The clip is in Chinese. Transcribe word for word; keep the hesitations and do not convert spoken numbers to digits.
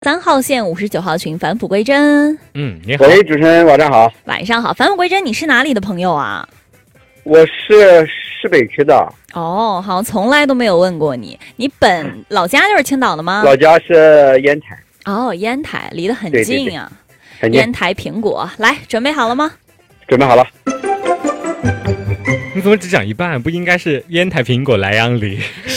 三号线五十九号群返璞归真。 嗯，你好。 喂，主持人晚上好。 晚上好，返璞归真，你是哪里的朋友啊？ 我是市北区的。 哦，好像从来都没有问过你。你本老家就是青岛的吗？ 老家是烟台。 哦，烟台离得很近啊。 对对对， 烟台苹果，来，准备好了吗？ 准备好了。 你怎么只讲一半？不应该是烟台苹果莱阳梨？